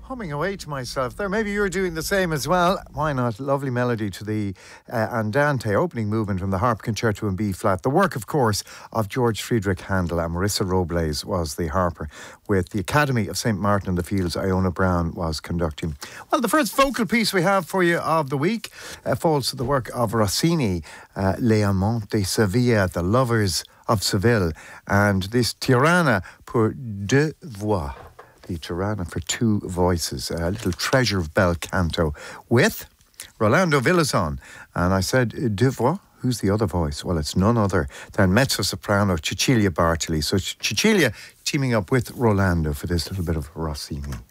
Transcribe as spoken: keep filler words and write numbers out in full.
humming away to myself there. Maybe you're doing the same as well. Why not? Lovely melody to the uh, Andante opening movement from the Harp Concerto in B flat. The work, of course, of George Friedrich Handel, and Marissa Robles was the harper, with the Academy of Saint Martin in the Fields. Iona Brown was conducting. Well, the first vocal piece we have for you of the week uh, falls to the work of Rossini, uh, Les Amants de Sevilla, the Lovers of Seville, and this Tirana pour deux voix. The Tirana for two voices, a little treasure of bel canto with Rolando Villazon. And I said, deux voix? Who's the other voice? Well, it's none other than mezzo-soprano Cecilia Bartoli. So Cecilia teaming up with Rolando for this little bit of Rossini.